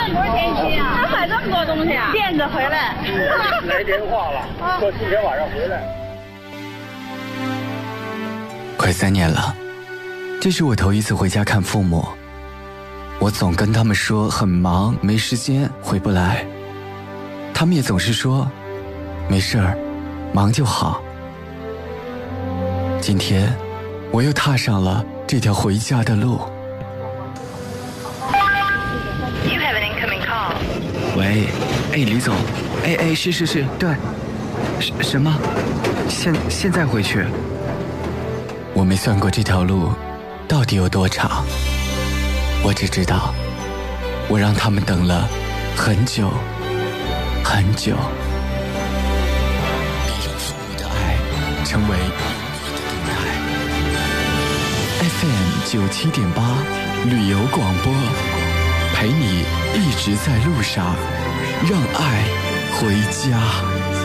多少天气啊？ 咋买这么多东西啊？ 垫着回来。 来电话了，说今天晚上回来。 快3年了，这是我头一次回家看父母。我总跟他们说很忙，没时间，回不来。他们也总是说没事儿，忙就好。今天我又踏上了这条回家的路。喂，李总，是，对，什么？现在回去？我没算过这条路到底有多长，我只知道我让他们等了很久很久。别让父母的爱成为你的电台。FM97.8 旅游广播，陪你一直在路上，让爱回家。